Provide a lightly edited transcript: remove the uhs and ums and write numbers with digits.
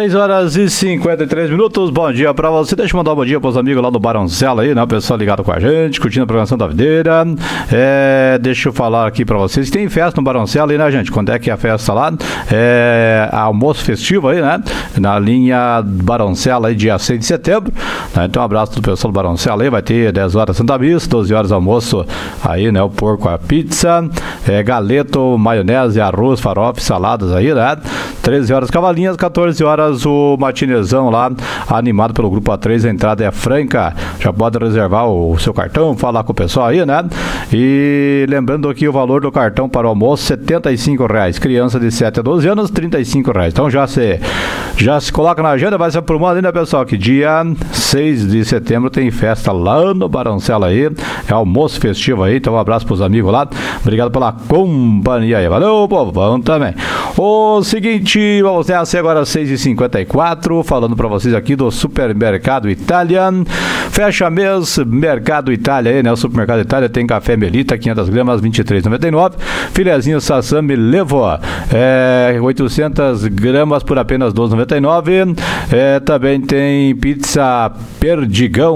6h53, bom dia pra você. Deixa eu mandar um bom dia pros amigos lá do Baroncella aí, né? O pessoal ligado com a gente, curtindo a programação da videira. Deixa eu falar aqui pra vocês. Tem festa no Baroncella aí, né, gente? Quando é que é a festa lá? Almoço festivo aí, né? Na linha Baroncella aí, dia 6 de setembro. Né? Então, um abraço do pessoal do Baroncella aí. Vai ter 10 horas Santa Missa, 12 horas almoço aí, né? O porco, a pizza, galeto, maionese, arroz, farofa, saladas aí, né? 13 horas Cavalinhas, 14 horas o matinezão lá, animado pelo Grupo A3, a entrada é franca, já pode reservar o seu cartão, falar com o pessoal aí, né? E lembrando aqui o valor do cartão para o almoço, R$75, criança de 7 a 12 anos, R$35. Então já se coloca na agenda, vai se aprumando aí, né, pessoal, que dia 6 de setembro tem festa lá no Baroncella aí, é almoço festivo aí, então um abraço pros amigos lá, obrigado pela companhia aí, valeu, povo, vamos também. O seguinte, vamos nessa agora 6h54, falando para vocês aqui do Supermercado Itália. Fecha mês, Mercado Itália aí, né? O Supermercado Itália tem café Melita, 500 gramas, R$23,99. Filezinho Sassami Levo, 800 gramas por apenas R$12,99. Também tem pizza Perdigão,